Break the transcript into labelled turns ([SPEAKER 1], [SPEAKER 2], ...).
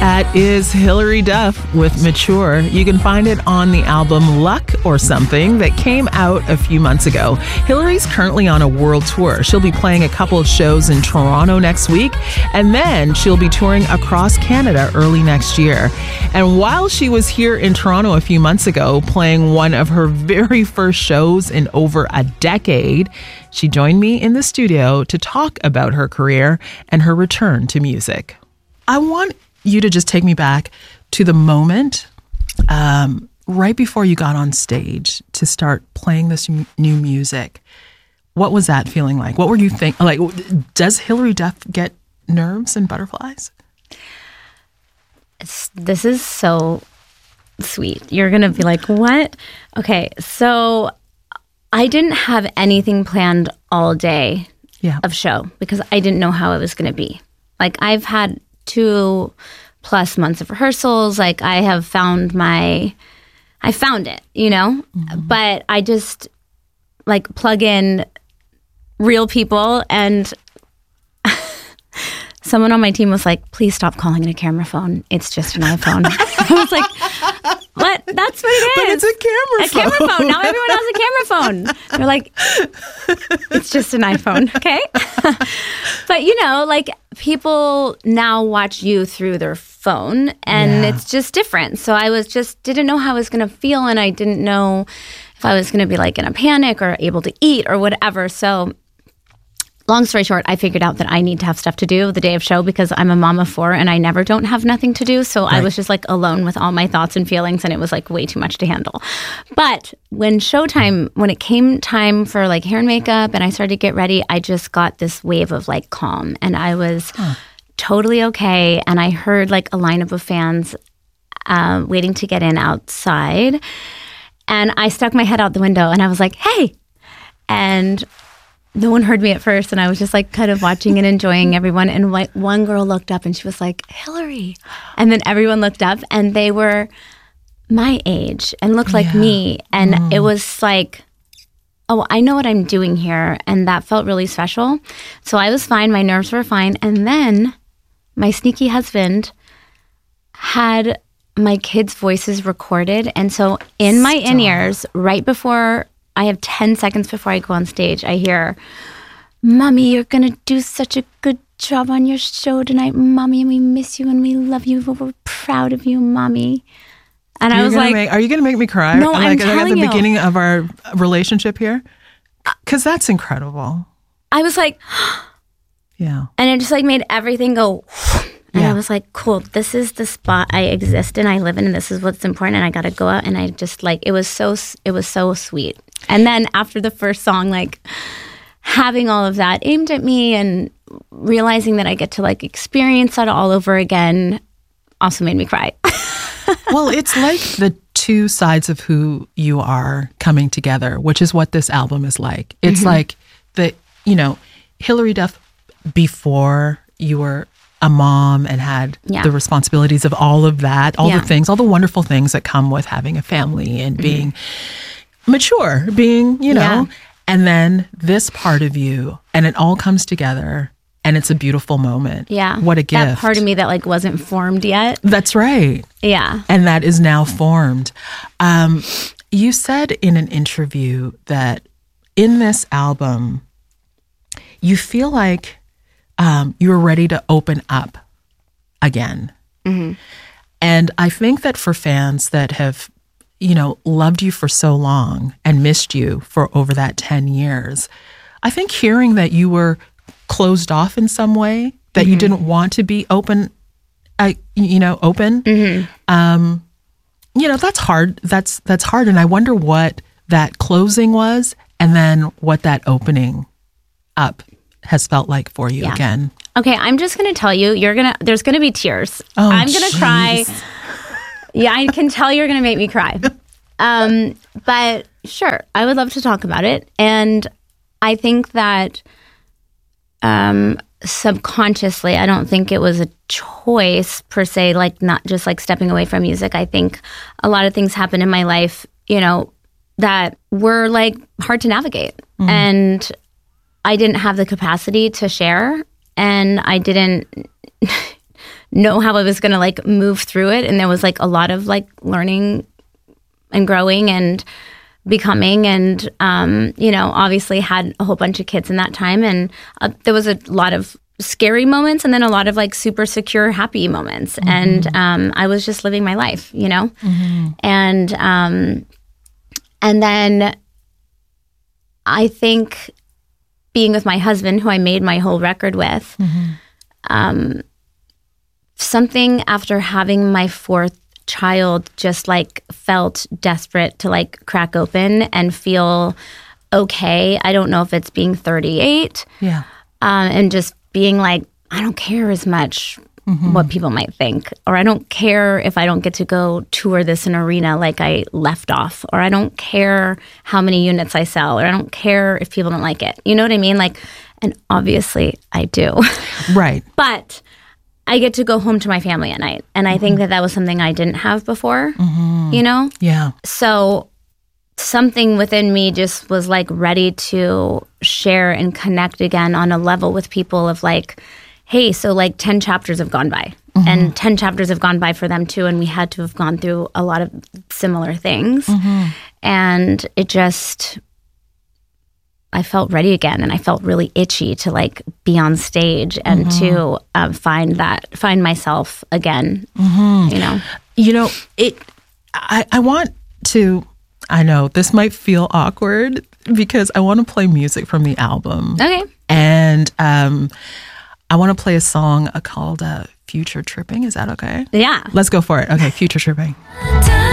[SPEAKER 1] That is Hilary Duff with Mature. You can find it on the album Luck or Something that came out a few months ago. Hilary's currently on a world tour. She'll be playing a couple of shows in Toronto next week, and then she'll be touring across Canada early next year. And while she was here in Toronto a few months ago, playing one of her very first shows in over a decade, she joined me in the studio to talk about her career and her return to music. I want you to just take me back to the moment right before you got on stage to start playing this new music. What was that feeling like? What were you thinking? Like, does Hilary Duff get nerves and butterflies?
[SPEAKER 2] This is so sweet. You're going to be like, what? Okay, so I didn't have anything planned all day of show because I didn't know how it was going to be. Like, I've had 2+ months of rehearsals. Like, I found it, you know? Mm-hmm. But I just, like, plug in real people, and someone on my team was like, please stop calling it a camera phone. It's just an iPhone. I was like, what? That's what it is.
[SPEAKER 1] But it's a camera phone.
[SPEAKER 2] A camera phone. Now everyone has a camera phone. They're like, it's just an iPhone, okay? But, you know, like, people now watch you through their phone, and it's just different. So I didn't know how I was going to feel, and I didn't know if I was going to be, like, in a panic or able to eat or whatever. So long story short, I figured out that I need to have stuff to do the day of show because I'm a mom of 4 and I never don't have nothing to do. So I was just like alone with all my thoughts and feelings, and it was like way too much to handle. But when it came time for like hair and makeup and I started to get ready, I just got this wave of like calm, and I was totally okay. And I heard like a lineup of fans waiting to get in outside. And I stuck my head out the window and I was like, hey. And no one heard me at first, and I was just like kind of watching and enjoying everyone. And like one girl looked up and she was like, Hilary. And then everyone looked up and they were my age and looked like me. And it was like, oh, I know what I'm doing here. And that felt really special. So I was fine. My nerves were fine. And then my sneaky husband had my kids' voices recorded. And so in my in-ears, right before I have 10 seconds before I go on stage, I hear, Mommy, you're going to do such a good job on your show tonight, Mommy, and we miss you and we love you. We're proud of you, Mommy. And I was like,
[SPEAKER 1] are you going to make me cry?
[SPEAKER 2] No, I'm telling
[SPEAKER 1] at the
[SPEAKER 2] you.
[SPEAKER 1] beginning of our relationship here? Because that's incredible.
[SPEAKER 2] I was like,
[SPEAKER 1] yeah.
[SPEAKER 2] And it just like made everything go, and I was like, cool, this is the spot I exist in, I live in, and this is what's important, and I got to go out. And I just like, it was so sweet. And then after the first song, like having all of that aimed at me and realizing that I get to like experience that all over again also made me cry.
[SPEAKER 1] Well, it's like the two sides of who you are coming together, which is what this album is like. It's like Hilary Duff before you were a mom and had the responsibilities of all of that, all the things, all the wonderful things that come with having a family and being mature, being, and then this part of you, and it all comes together and it's a beautiful moment.
[SPEAKER 2] Yeah.
[SPEAKER 1] What a gift.
[SPEAKER 2] That part of me that like wasn't formed yet.
[SPEAKER 1] That's right.
[SPEAKER 2] Yeah.
[SPEAKER 1] And that is now formed. You said in an interview that in this album, you feel like you're ready to open up again. Mm-hmm. And I think that for fans that have, loved you for so long and missed you for over that 10 years, I think hearing that you were closed off in some way, that you didn't want to be open, open, that's hard. That's hard. And I wonder what that closing was and then what that opening up has felt like for you again.
[SPEAKER 2] Okay, I'm just going to tell you, there's going to be tears.
[SPEAKER 1] Oh,
[SPEAKER 2] I'm going to cry. Yeah, I can tell you're going to make me cry. But sure, I would love to talk about it. And I think that subconsciously, I don't think it was a choice per se, like not just like stepping away from music. I think a lot of things happened in my life, that were like hard to navigate. Mm-hmm. And I didn't have the capacity to share, and I didn't know how I was going to like move through it. And there was like a lot of like learning and growing and becoming, and you know, obviously had a whole bunch of kids in that time, and there was a lot of scary moments and then a lot of like super secure, happy moments. And I was just living my life, you know? And then I think being with my husband, who I made my whole record with, something after having my fourth child just like felt desperate to like crack open and feel okay. I don't know if it's being 38.
[SPEAKER 1] Yeah.
[SPEAKER 2] And just being like, I don't care as much what people might think, or I don't care if I don't get to go tour this in arena like I left off, or I don't care how many units I sell, or I don't care if people don't like it. You know what I mean? Like, and obviously I do.
[SPEAKER 1] Right.
[SPEAKER 2] But I get to go home to my family at night. And I think that was something I didn't have before, you know?
[SPEAKER 1] Yeah.
[SPEAKER 2] So something within me just was like ready to share and connect again on a level with people of like, hey, so like 10 chapters have gone by and 10 chapters have gone by for them too. And we had to have gone through a lot of similar things. And it just, I felt ready again, and I felt really itchy to like be on stage and to find myself again, you know?
[SPEAKER 1] You know, I want to, I know this might feel awkward because I want to play music from the album.
[SPEAKER 2] Okay.
[SPEAKER 1] And I want to play a song called Future Tripping. Is that okay?
[SPEAKER 2] Yeah.
[SPEAKER 1] Let's go for it. Okay, Future Tripping.